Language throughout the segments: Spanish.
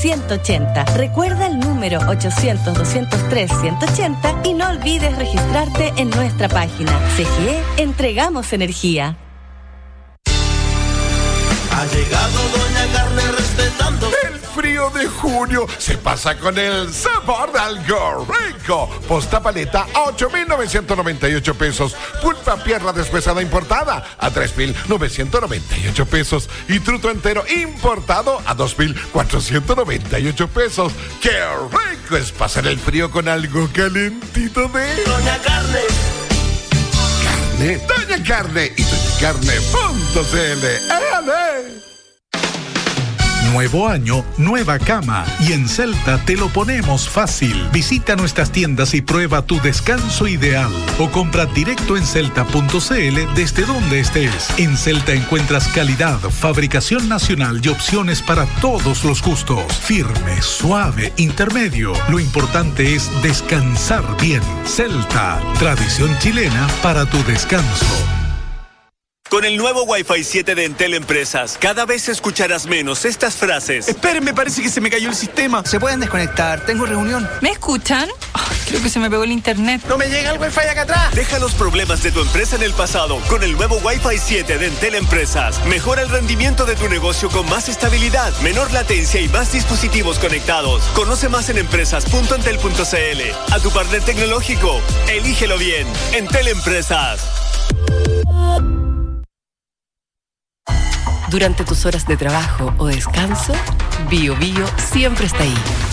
180. Recuerda el número 800-203-180 y no olvides registrarte en nuestra página. CGE, entregamos energía. Ha llegado Doña Carne respetando. El frío de junio se pasa con el sabor de algo rico. Posta paleta a 8,998 pesos. Pulpa pierna despesada importada a 3,998 pesos. Y truto entero importado a 2,498 pesos. ¡Qué rico es pasar el frío con algo calentito de Doña Carne! Doña Carne y doñacarne.cl. ¡Éale! Nuevo año, nueva cama. Y en Celta te lo ponemos fácil. Visita nuestras tiendas y prueba tu descanso ideal. O compra directo en celta.cl desde donde estés. En Celta encuentras calidad, fabricación nacional y opciones para todos los gustos. Firme, suave, intermedio. Lo importante es descansar bien. Celta, tradición chilena para tu descanso. Con el nuevo Wi-Fi 7 de Entel Empresas, cada vez escucharás menos estas frases. Esperen, me parece que se me cayó el sistema. ¿Se pueden desconectar? Tengo reunión. ¿Me escuchan? Creo que se me pegó el internet. ¡No me llega el Wi-Fi acá atrás! Deja los problemas de tu empresa en el pasado con el nuevo Wi-Fi 7 de Entel Empresas. Mejora el rendimiento de tu negocio con más estabilidad, menor latencia y más dispositivos conectados. Conoce más en empresas.entel.cl. A tu partner tecnológico, elígelo bien. Entel Empresas. Durante tus horas de trabajo o descanso, Bio Bio siempre está ahí.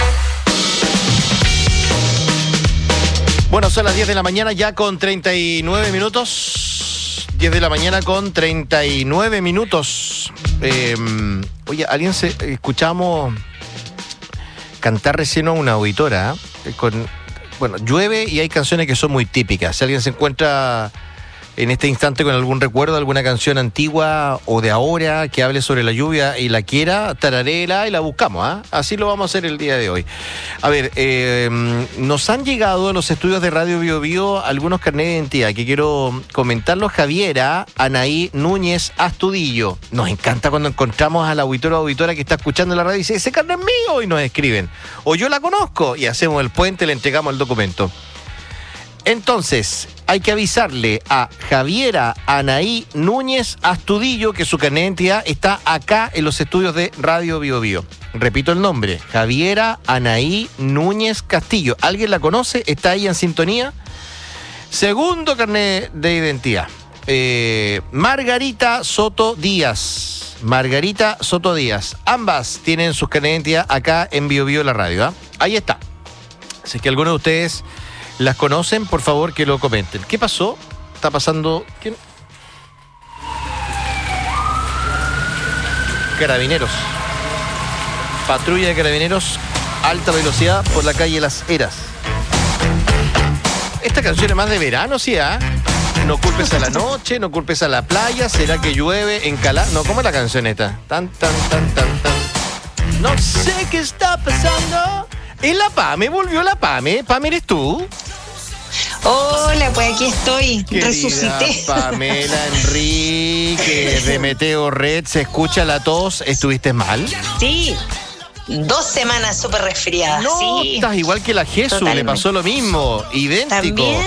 Bueno, son las 10 de la mañana ya con 39 minutos. 10 de la mañana con 39 minutos. Oye, escuchamos cantar recién a una auditora. Bueno, llueve y hay canciones que son muy típicas. Si alguien se encuentra en este instante con algún recuerdo, alguna canción antigua o de ahora que hable sobre la lluvia y la quiera, tararéla y la buscamos, ¿ah? Así lo vamos a hacer el día de hoy. A ver, nos han llegado a los estudios de Radio Bio Bio algunos carnets de identidad que quiero comentarlos. Javiera Anaí Núñez Astudillo. Nos encanta cuando encontramos a la auditora o auditora que está escuchando la radio y dice, ese carnet es mío, y nos escriben. O yo la conozco, y hacemos el puente, le entregamos el documento. Entonces, hay que avisarle a Javiera Anaí Núñez Astudillo que su carnet de identidad está acá en los estudios de Radio Bio Bio. Repito el nombre, Javiera Anaí Núñez Castillo. ¿Alguien la conoce? ¿Está ahí en sintonía? Segundo carnet de identidad, Margarita Soto Díaz. Margarita Soto Díaz. Ambas tienen sus carnet de identidad acá en Bio Bio la radio, ¿eh? Ahí está. Si es que alguno de ustedes las conocen, por favor que lo comenten. ¿Qué pasó? ¿Está pasando? ¿Quién? Carabineros. Patrulla de carabineros, alta velocidad por la calle Las Heras. Esta canción es más de verano, ¿sí? ¿Ah? No culpes a la noche, no culpes a la playa, será que llueve en Calá. No, ¿cómo es la canción esta? Tan. No sé qué está pasando. Es la Pame, volvió la Pame. Pame, ¿eres tú? Hola, pues aquí estoy. Querida resucité. Pamela Enrique de Meteo Red, ¿se escucha la tos? ¿Estuviste mal? Sí, 2 semanas súper resfriada. No, sí. estás igual que la Jesús, Totalmente. Le pasó lo mismo, idéntico. ¿También?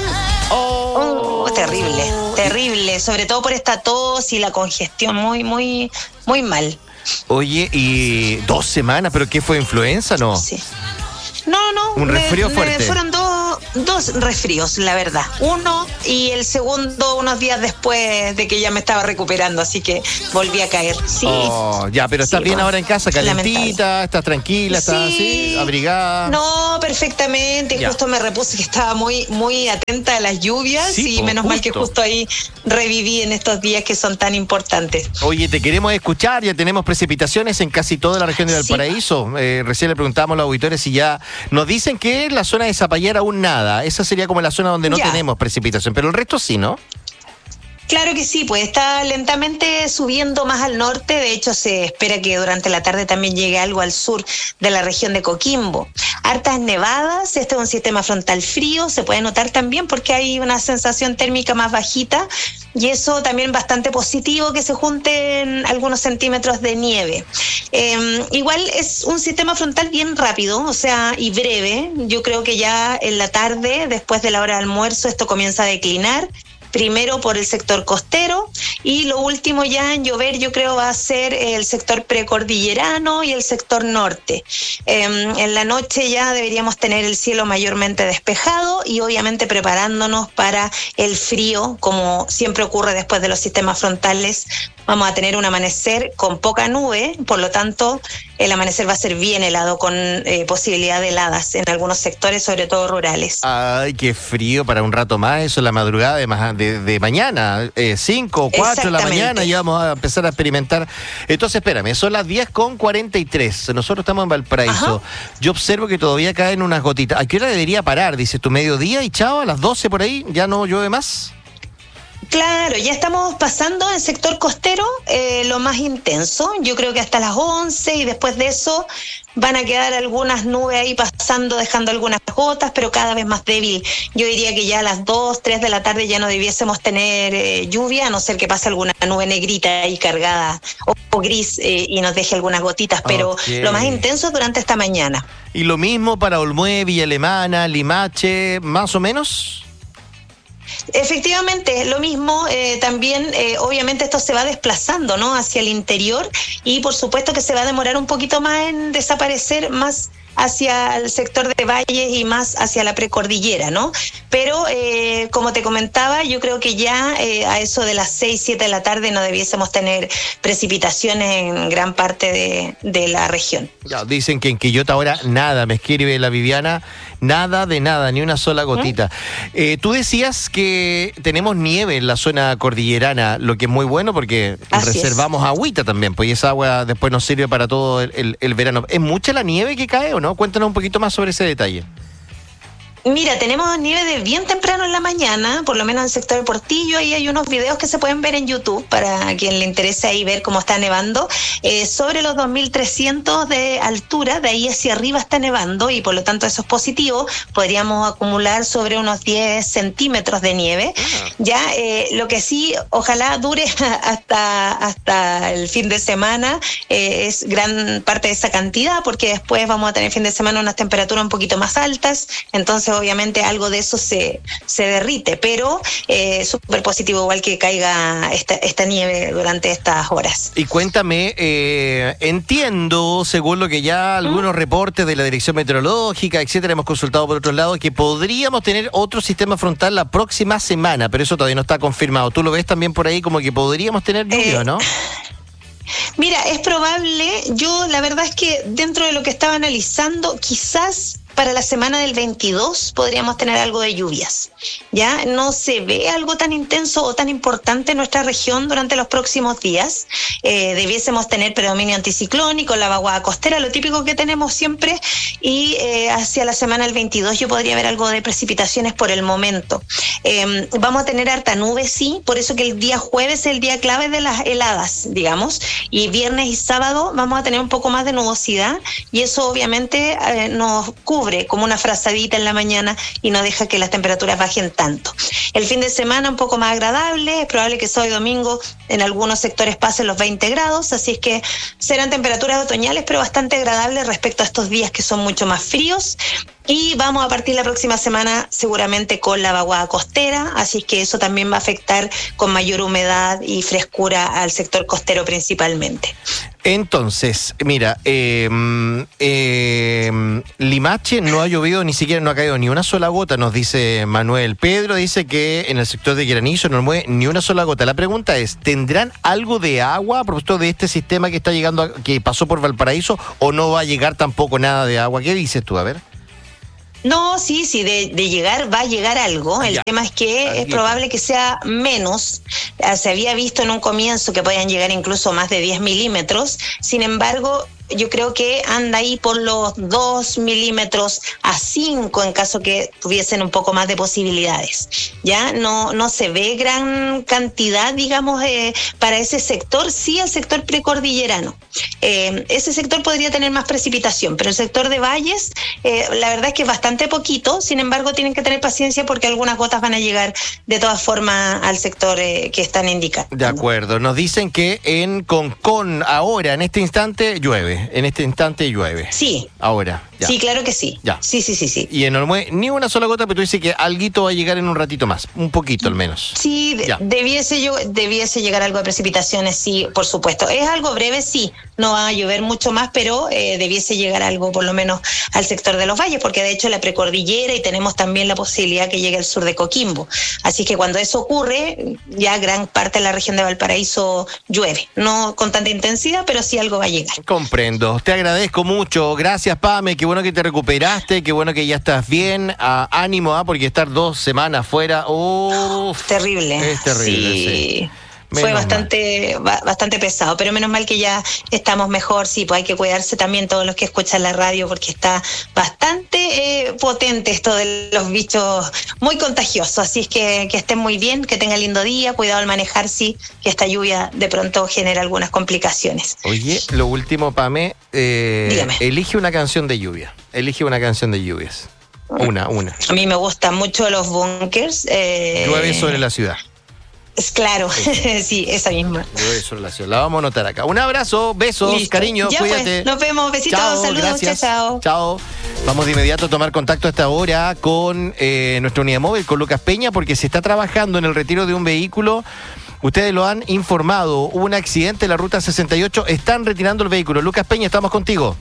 Terrible, sobre todo por esta tos y la congestión, muy mal. Oye, y 2 semanas, ¿pero qué fue, influenza, no? Sí. No. Un resfrío fuerte. Fueron dos resfríos, la verdad. Uno y el segundo unos días después de que ya me estaba recuperando, así que volví a caer. Sí. Oh, ya, pero estás bien ahora en casa, calentita, lamentable. Estás tranquila, estás así, abrigada. No, perfectamente. Ya. Justo me repuse que estaba muy atenta a las lluvias, sí, y menos mal que justo. justo ahí reviví en estos días que son tan importantes. Oye, te queremos escuchar, ya tenemos precipitaciones en casi toda la región de Valparaíso. Recién le preguntábamos a los auditores si ya nos dicen que en la zona de Zapallar aún nada. Esa sería como la zona donde no tenemos precipitación, pero el resto sí, ¿no? Claro que sí, pues está lentamente subiendo más al norte. De hecho, se espera que durante la tarde también llegue algo al sur de la región de Coquimbo. Hartas nevadas, este es un sistema frontal frío, se puede notar también porque hay una sensación térmica más bajita y eso también bastante positivo, que se junten algunos centímetros de nieve. Igual es un sistema frontal bien rápido, o sea, y breve. Yo creo que ya en la tarde, después de la hora de almuerzo, esto comienza a declinar. Primero por el sector costero y lo último ya en llover yo creo va a ser el sector precordillerano y el sector norte. En la noche ya deberíamos tener el cielo mayormente despejado y obviamente preparándonos para el frío, como siempre ocurre después de los sistemas frontales. Vamos a tener un amanecer con poca nube, por lo tanto el amanecer va a ser bien helado con posibilidad de heladas en algunos sectores, sobre todo rurales. Ay, qué frío para un rato más, eso es la madrugada de mañana, 5 o 4 de la mañana ya vamos a empezar a experimentar. Entonces, espérame, son las 10:43, nosotros estamos en Valparaíso. Ajá. Yo observo que todavía caen unas gotitas. ¿A qué hora debería parar? Dices tu mediodía y chao, a las 12 por ahí, ¿ya no llueve más? Claro, ya estamos pasando en sector costero lo más intenso, yo creo que hasta las 11 y después de eso van a quedar algunas nubes ahí pasando, dejando algunas gotas, pero cada vez más débil. Yo diría que ya a las 2, 3 de la tarde ya no debiésemos tener lluvia, a no ser que pase alguna nube negrita ahí cargada o gris y nos deje algunas gotitas, pero lo más intenso durante esta mañana. ¿Y lo mismo para Olmué, Villa Alemana, Limache, más o menos? Efectivamente, lo mismo, también obviamente esto se va desplazando, ¿no?, hacia el interior y por supuesto que se va a demorar un poquito más en desaparecer, más hacia el sector de valles y más hacia la precordillera, ¿no? Pero como te comentaba, yo creo que ya a eso de las 6, 7 de la tarde no debiésemos tener precipitaciones en gran parte de la región. Ya, dicen que en Quillota ahora nada, me escribe la Viviana, nada de nada, ni una sola gotita. Tú decías que tenemos nieve en la zona cordillerana, lo que es muy bueno porque reservamos agüita también, pues y esa agua después nos sirve para todo el verano. ¿Es mucha la nieve que cae o no? Cuéntanos un poquito más sobre ese detalle. Mira, tenemos nieve de bien temprano en la mañana, por lo menos en el sector de Portillo. Ahí hay unos videos que se pueden ver en YouTube para quien le interese ahí ver cómo está nevando. Sobre los 2.300 de altura, de ahí hacia arriba está nevando y por lo tanto eso es positivo. Podríamos acumular sobre unos 10 centímetros de nieve. Ya, lo que sí, ojalá dure hasta el fin de semana, es gran parte de esa cantidad, porque después vamos a tener fin de semana unas temperaturas un poquito más altas, entonces obviamente algo de eso se derrite, pero súper positivo igual que caiga esta nieve durante estas horas. Y cuéntame, entiendo, según lo que ya algunos reportes de la Dirección Meteorológica, etcétera, hemos consultado por otros lados, que podríamos tener otro sistema frontal la próxima semana, pero eso todavía no está confirmado. ¿Tú lo ves también por ahí como que podríamos tener lluvia, no? Mira, es probable. Yo la verdad es que dentro de lo que estaba analizando, quizás para la semana del 22 podríamos tener algo de lluvias. Ya no se ve algo tan intenso o tan importante en nuestra región durante los próximos días. Debiésemos tener predominio anticiclónico, la vaguada costera, lo típico que tenemos siempre, y hacia la semana del 22 yo podría ver algo de precipitaciones por el momento. Vamos a tener harta nube, sí, por eso que el día jueves es el día clave de las heladas, digamos, y viernes y sábado vamos a tener un poco más de nubosidad y eso obviamente nos cubre como una frazadita en la mañana y no deja que las temperaturas bajen tanto. El fin de semana un poco más agradable, es probable que sábado y domingo en algunos sectores pasen los 20 grados, así es que serán temperaturas otoñales pero bastante agradables respecto a estos días que son mucho más fríos. Y vamos a partir la próxima semana seguramente con la vaguada costera, así que eso también va a afectar con mayor humedad y frescura al sector costero principalmente. Entonces, mira, Limache no ha llovido, ni siquiera no ha caído ni una sola gota, nos dice Manuel. Pedro dice que en el sector de Granizo no mueve ni una sola gota. La pregunta es, ¿tendrán algo de agua a propósito de este sistema que está llegando, que pasó por Valparaíso, o no va a llegar tampoco nada de agua? ¿Qué dices tú? A ver. No, sí, de llegar va a llegar algo. El tema es que es probable que sea menos. Se había visto en un comienzo que podían llegar incluso más de 10 milímetros. Sin embargo, yo creo que anda ahí por los 2 milímetros a 5 en caso que tuviesen un poco más de posibilidades. Ya no se ve gran cantidad, digamos, para ese sector, sí el sector precordillerano. Ese sector podría tener más precipitación, pero el sector de valles, la verdad es que es bastante poquito. Sin embargo, tienen que tener paciencia porque algunas gotas van a llegar de todas formas al sector que están indicando. De acuerdo, nos dicen que en Concón ahora, en este instante, llueve. Sí. Ahora, ya. Sí, claro que sí. Ya. Sí. Y en Olmué, ni una sola gota, pero tú dices que alguito va a llegar en un ratito más, un poquito al menos. Sí, debiese llegar algo de precipitaciones, sí, por supuesto. Es algo breve, sí, no va a llover mucho más, pero debiese llegar algo por lo menos al sector de los valles, porque de hecho la precordillera y tenemos también la posibilidad que llegue al sur de Coquimbo. Así que cuando eso ocurre, ya gran parte de la región de Valparaíso llueve. No con tanta intensidad, pero sí algo va a llegar. Comprendo. Te agradezco mucho. Gracias, Pame. Qué bueno que te recuperaste. Qué bueno que ya estás bien. Ánimo, porque estar 2 semanas fuera. Terrible. Es terrible, sí. Fue bastante pesado, pero menos mal que ya estamos mejor. Sí, pues hay que cuidarse también todos los que escuchan la radio porque está bastante potente esto de los bichos, muy contagioso. Así es que estén muy bien, que tengan lindo día, cuidado al manejar, sí, que esta lluvia de pronto genera algunas complicaciones. Oye, lo último, Pame, dígame. Elige una canción de lluvia. Elige una canción de lluvias. Una. A mí me gustan mucho los bunkers. Llueve sobre la ciudad. Es claro, sí, esa misma. Llueve sobre la ciudad. La vamos a anotar acá. Un abrazo, besos, listo. Cariño, ya cuídate. Pues, nos vemos, besitos, chao, saludos, gracias. chao. Vamos de inmediato a tomar contacto a esta hora con nuestra unidad móvil, con Lucas Peña, porque se está trabajando en el retiro de un vehículo. Ustedes lo han informado, hubo un accidente en la ruta 68, están retirando el vehículo. Lucas Peña, estamos contigo.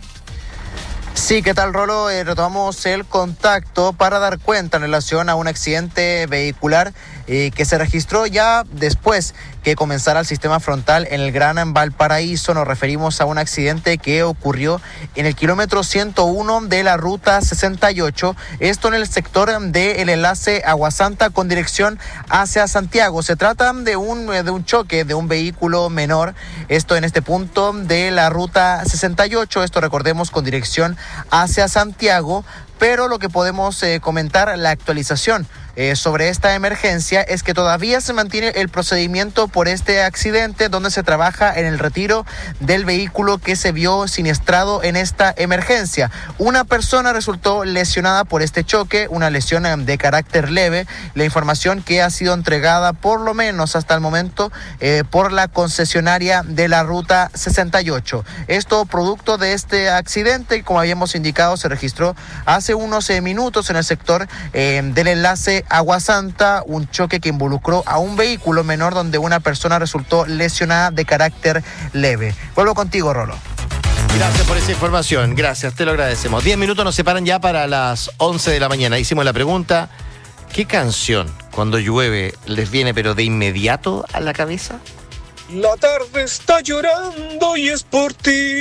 Sí, ¿qué tal, Rolo? Retomamos el contacto para dar cuenta en relación a un accidente vehicular que se registró ya después que comenzara el sistema frontal en el Gran Valparaíso. Nos referimos a un accidente que ocurrió en el kilómetro 101 de la ruta 68, esto en el sector del enlace Aguasanta con dirección hacia Santiago. Se trata de un choque de un vehículo menor, esto en este punto de la ruta 68, esto recordemos con dirección hacia Santiago, pero lo que podemos comentar, la actualización sobre esta emergencia es que todavía se mantiene el procedimiento por este accidente donde se trabaja en el retiro del vehículo que se vio siniestrado en esta emergencia. Una persona resultó lesionada por este choque, una lesión de carácter leve. La información que ha sido entregada por lo menos hasta el momento por la concesionaria de la ruta 68. Esto producto de este accidente, como habíamos indicado, se registró hace unos minutos en el sector del enlace Aguasanta, un choque que involucró a un vehículo menor donde una persona resultó lesionada de carácter leve. Vuelvo contigo, Rolo. Gracias por esa información, gracias, te lo agradecemos. 10 minutos nos separan ya para las 11 de la mañana. Hicimos la pregunta, ¿qué canción cuando llueve les viene pero de inmediato a la cabeza? La tarde está llorando y es por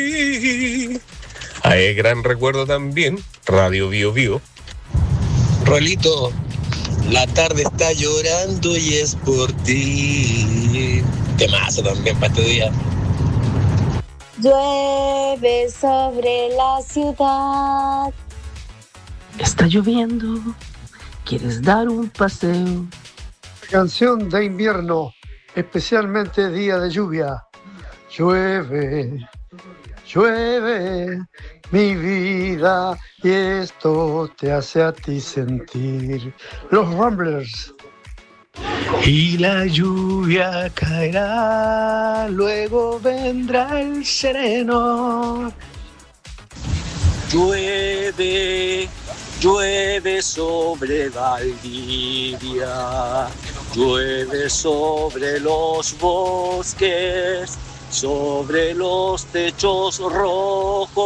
ti. Gran recuerdo también, Radio Bio Bio. Rolito, la tarde está llorando y es por ti. Temazo también para este día. Llueve sobre la ciudad. Está lloviendo, ¿quieres dar un paseo? Canción de invierno, especialmente día de lluvia. Llueve, llueve, mi vida, y esto te hace a ti sentir. Los Ramblers. Y la lluvia caerá, luego vendrá el sereno. Llueve, llueve sobre Valdivia, llueve sobre los bosques, sobre los techos rojos.